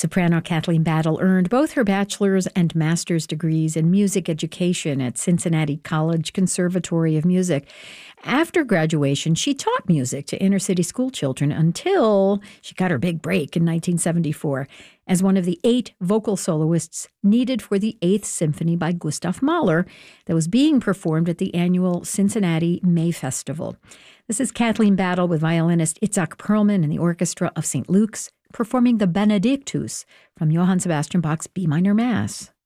Soprano Kathleen Battle earned both her bachelor's and master's degrees in music education at Cincinnati College Conservatory of Music. After graduation, she taught music to inner-city school children until she got her big break in 1974 as one of the 8 vocal soloists needed for the 8th Symphony by Gustav Mahler that was being performed at the annual Cincinnati May Festival. This is Kathleen Battle with violinist Itzhak Perlman and the Orchestra of St. Luke's, performing the Benedictus from Johann Sebastian Bach's B minor Mass.